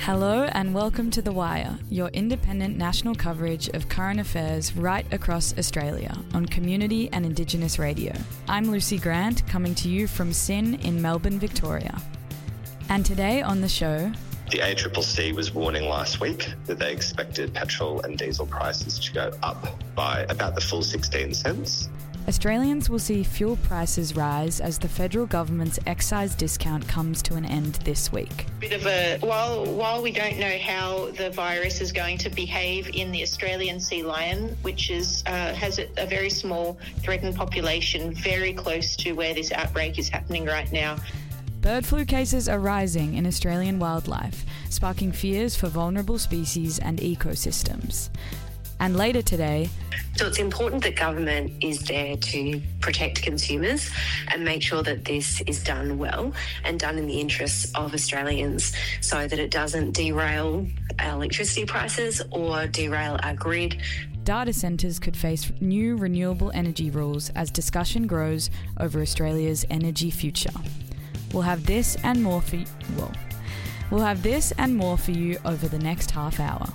Hello and welcome to The Wire, your independent national coverage of current affairs right across Australia on community and Indigenous radio. I'm Lucy Grant, coming to you from SYN in Melbourne, Victoria. And today on the show... The ACCC was warning last week that they expected petrol and diesel prices to go up by about the full 16 cents. Australians will see fuel prices rise as the federal government's excise discount comes to an end this week. While we don't know how the virus is going to behave in the Australian sea lion, which has a very small threatened population very close to where this outbreak is happening right now. Bird flu cases are rising in Australian wildlife, sparking fears for vulnerable species and ecosystems. And later today... So it's important that government is there to protect consumers and make sure that this is done well and done in the interests of Australians so that it doesn't derail our electricity prices or derail our grid. Data centres could face new renewable energy rules as discussion grows over Australia's energy future. We'll have this and more for you over the next half hour.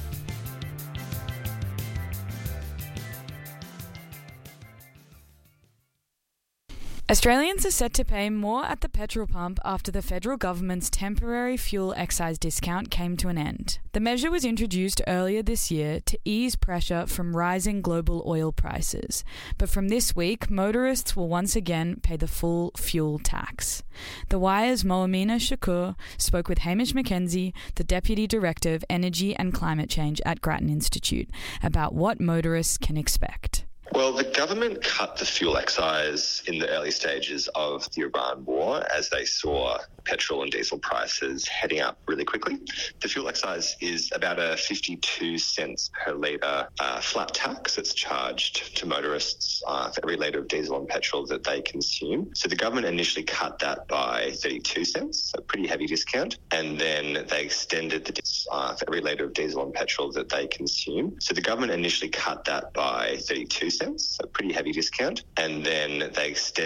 Australians are set to pay more at the petrol pump after the federal government's temporary fuel excise discount came to an end. The measure was introduced earlier this year to ease pressure from rising global oil prices. But from this week, motorists will once again pay the full fuel tax. The Wire's Moamina Shakur spoke with Hamish McKenzie, the Deputy Director of Energy and Climate Change at Grattan Institute, about what motorists can expect. Well, the government cut the fuel excise in the early stages of the Iran war as they saw petrol and diesel prices heading up really quickly. The fuel excise is about a 52 cents per litre flat tax that's charged to motorists for every litre of diesel and petrol that they consume. So the government initially cut that by 32 cents, a pretty heavy discount, and then they extended the for every litre of diesel and petrol that they consume. So the government initially cut that by 32 cents, a pretty heavy discount, and then they extended